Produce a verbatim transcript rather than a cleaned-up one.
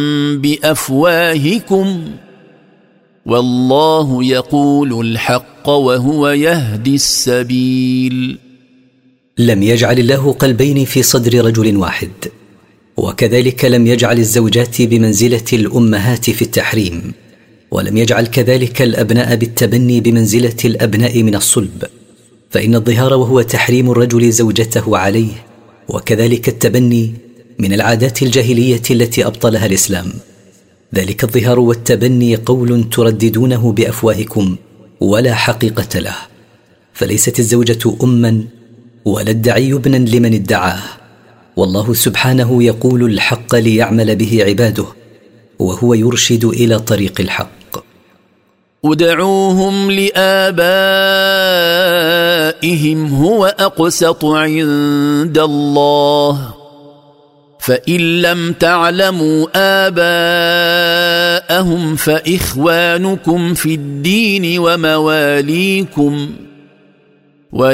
بأفواهكم والله يقول الحق وهو يهدي السبيل. لم يجعل الله قلبين في صدر رجل واحد، وكذلك لم يجعل الزوجات بمنزلة الأمهات في التحريم، ولم يجعل كذلك الأبناء بالتبني بمنزلة الأبناء من الصلب، فإن الظهار وهو تحريم الرجل زوجته عليه، وكذلك التبني من العادات الجاهلية التي أبطلها الإسلام. ذلك الظهار والتبني قول ترددونه بأفواهكم ولا حقيقة له، فليست الزوجة أما ولا الدعي ابنا لمن ادعاه، والله سبحانه يقول الحق ليعمل به عباده، وهو يرشد إلى طريق الحق. ادعوهم لآبائهم هو أقسط عند الله فإن لم تعلموا آباءهم فإخوانكم في الدين ومواليكم